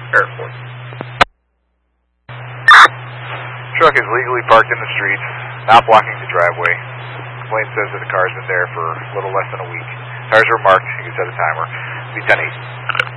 Airport. Truck is legally parked in the street, not blocking the driveway. Complaint says that the car's been there for a little less than a week. Tires are marked. You can set a timer. Be 10-8.